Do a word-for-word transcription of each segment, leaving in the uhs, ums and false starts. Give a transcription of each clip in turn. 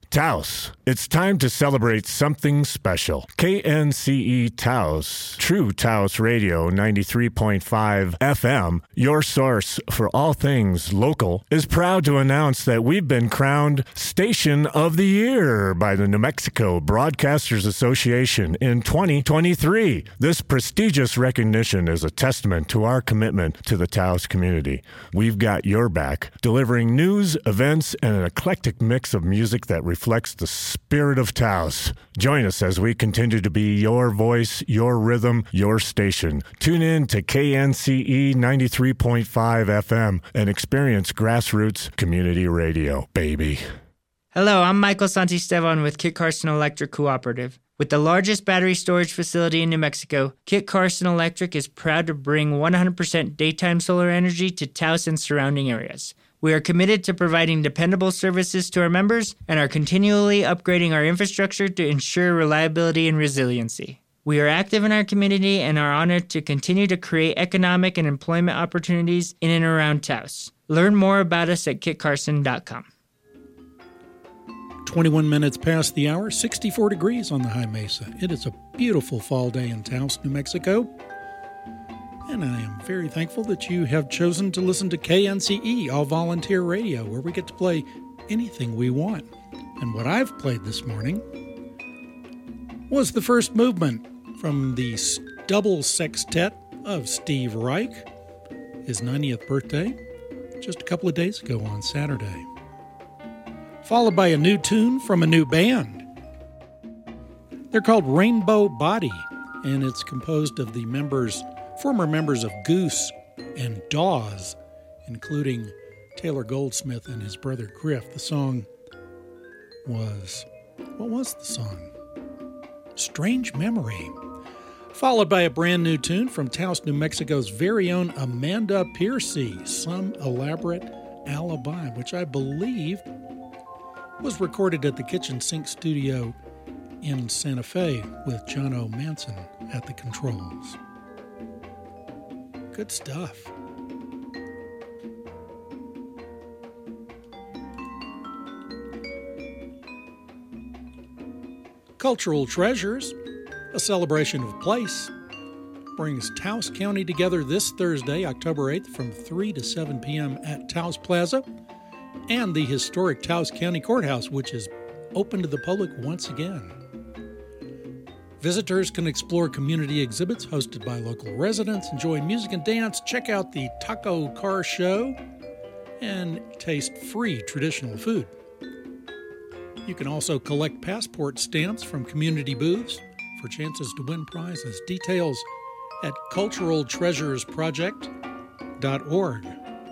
Taos. It's time to celebrate something special. K N C E Taos, True Taos Radio ninety-three point five F M, your source for all things local, is proud to announce that we've been crowned Station of the Year by the New Mexico Broadcasters Association in twenty twenty-three. This prestigious recognition is a testament to our commitment to the Taos community. We've got your back, delivering news, events, and an eclectic mix of music that reflects the spirit of Taos. Join us as we continue to be your voice, your rhythm, your station. Tune in to K N C E ninety-three point five F M and experience grassroots community radio, baby. Hello, I'm Michael Santisteban with Kit Carson Electric Cooperative. With the largest battery storage facility in New Mexico, Kit Carson Electric is proud to bring one hundred percent daytime solar energy to Taos and surrounding areas. We are committed to providing dependable services to our members and are continually upgrading our infrastructure to ensure reliability and resiliency. We are active in our community and are honored to continue to create economic and employment opportunities in and around Taos. Learn more about us at kit carson dot com. twenty-one minutes past the hour, sixty-four degrees on the high mesa. It is a beautiful fall day in Taos, New Mexico. And I am very thankful that you have chosen to listen to K N C E, all volunteer radio, where we get to play anything we want. And what I've played this morning was the first movement from the double sextet of Steve Reich, his ninetieth birthday, just a couple of days ago on Saturday. Followed by a new tune from a new band. They're called Rainbow Body, and it's composed of the members former members of Goose and Dawes, including Taylor Goldsmith and his brother Griff. The song was, what was the song? Strange Memory. Followed by a brand new tune from Taos, New Mexico's very own Amanda Piercy, Some Elaborate Alibi, which I believe was recorded at the Kitchen Sink Studio in Santa Fe with John O. Manson at the controls. Good stuff. Cultural Treasures, a celebration of place, brings Taos County together this Thursday, October eighth, from three to seven p.m. at Taos Plaza and the historic Taos County Courthouse, which is open to the public once again. Visitors can explore community exhibits hosted by local residents, enjoy music and dance, check out the taco car show, and taste free traditional food. You can also collect passport stamps from community booths for chances to win prizes. Details at cultural treasures project dot org.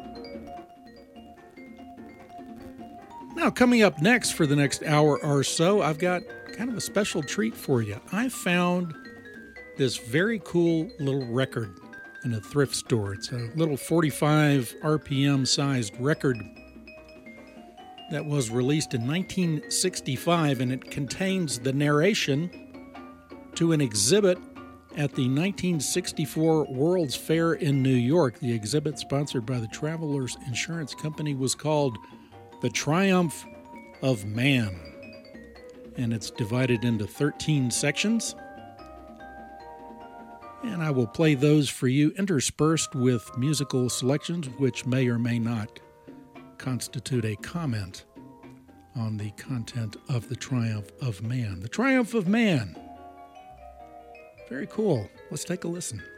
Now, coming up next for the next hour or so, I've got kind of a special treat for you. I found this very cool little record in a thrift store. It's a little forty-five R P M sized record that was released in nineteen sixty-five, and it contains the narration to an exhibit at the nineteen sixty-four World's Fair in New York. The exhibit, sponsored by the Travelers Insurance Company, was called The Triumph of Man, and it's divided into thirteen sections. And I will play those for you, interspersed with musical selections which may or may not constitute a comment on the content of The Triumph of Man. The Triumph of Man. Very cool. Let's take a listen.